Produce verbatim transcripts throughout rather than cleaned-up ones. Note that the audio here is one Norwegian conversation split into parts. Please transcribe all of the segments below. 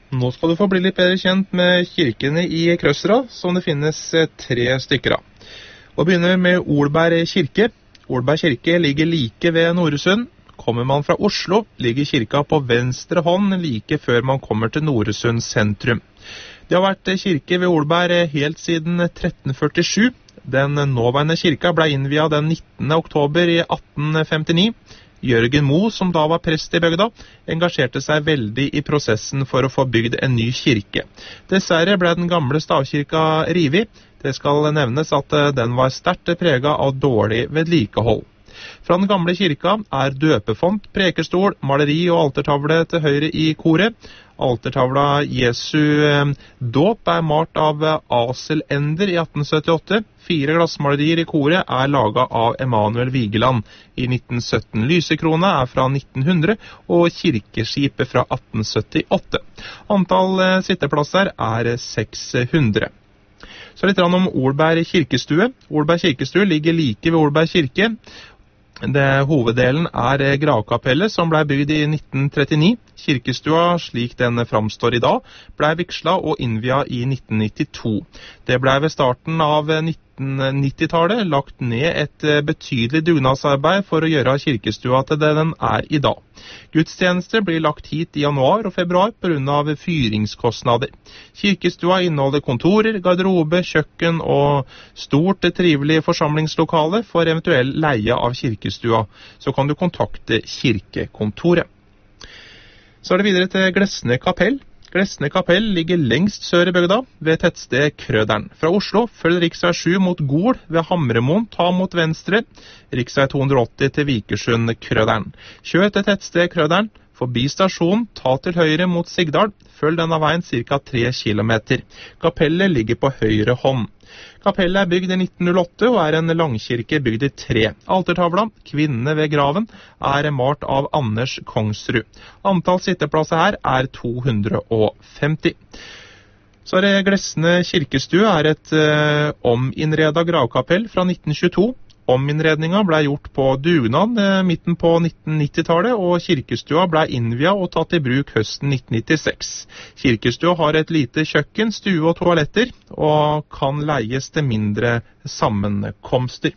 Nå skal du få bli litt bedre kjent med kirkene i Krøsra, som det finnes tre stykker av. Og begynner med Olberg kirke. Olberg kirke ligger like ved Noresund. Kommer man fra Oslo, ligger kirka på venstre hånd like før man kommer til Noresund sentrum. Det har vært kirke ved Olberg helt siden tretten førtisju. Den nåværende kirka ble innviet den nittende oktober i atten femtini. Jørgen Moe, som da var prest i bygda, engasjerte seg veldig i prosessen for å få bygd en ny kirke. Dessverre ble den gamle stavkirka rivet. Det skal nevnes at den var sterkt preget av dårlig vedlikehold. Fra den gamle kirka er døpefont, prekestol, maleri og altertavle til høyre i koret. Altertavla Jesu dåp er malt av Asel Ender i atten syttiåtte. Fire glassmalerier i koret er laget av Emanuel Vigeland i nitten sytten. Lysekrone er fra nitten hundre og kirkeskipet fra atten syttiåtte. Antall sitteplasser er seks hundre. Så litt om Olberg kirkestue. Olberg kirkestue ligger like ved Olberg kirke. Det, hoveddelen er gravkapellet som ble bygd i nitten trettini. Kirkestua, slik den framstår i dag, ble vigslet og innviet i nitten nittito. Det ble ved starten av nitten nittitallet lagt ned et betydelig dugnadsarbeid for å gjøre kirkestua til det den er i dag. Gudstjenester blir lagt hit i januar og februar på grunn av fyringskostnader. Kirkestua inneholder kontorer, garderobe, kjøkken og stort trivelig forsamlingslokale. For eventuell leie av kirkestua så kan du kontakte kirkekontoret. Så er det videre til Glesne kapell. Glesne kapell ligger lengst sør i bygda, ved tettsted Krøderen. Fra Oslo følger riksvei sju mot Gol, ved Hamremoen, ta mot venstre. Riksvei to hundre åtti til Vikersund, Krøderen. Kjør til tettsted Krøderen, forbi stasjonen, ta til høyre mot Sigdal. Følg denne veien ca. tre kilometer. Kapellet ligger på høyre hånd. Kapellet er bygd i nitten null åtte og er en langkirke bygd i tre. Altertavla, kvinnene ved graven, er malt av Anders Kongsrud. Antall sitteplasser her er to hundre femti. Så er det Glesne kirkestue, er et eh, ominnredet gravkapell fra nitten tjueto. Ominnredninga ble gjort på dugnad eh, midten på nitten nittitallet, og kirkestua ble innviet og tatt i bruk høsten nitten nittiseks. Kirkestua har et lite kjøkken, stue og toaletter, og kan leies til mindre sammenkomster.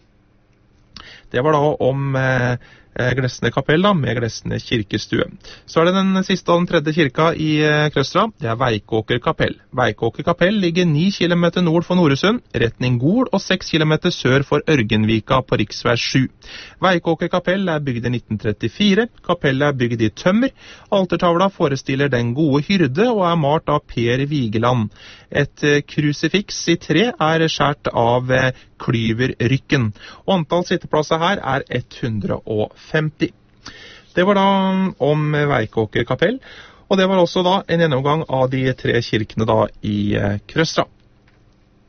Det var da om eh, Glesne kapell da, med Glesne kirkestue. Så er det den siste og den tredje kirka i eh, Krøsra. Det er Veikåker kapell. Veikåker kapell ligger ni kilometer nord for Noresund, retning Gol, og seks kilometer sør for Ørgenvika på riksvei sju. Veikåker kapell er bygd i nitten trettifire. Kapellet er bygd i tømmer. Altertavla forestiller den gode hyrde og er malt av Per Vigeland. Et eh, krusifiks i tre er skjært av eh, klyverrykken. Og antall sitteplasser her er hundre femti. Det var da om Veikåker kapell, og det var også da en gjennomgang av de tre kirkene da i Krøsra.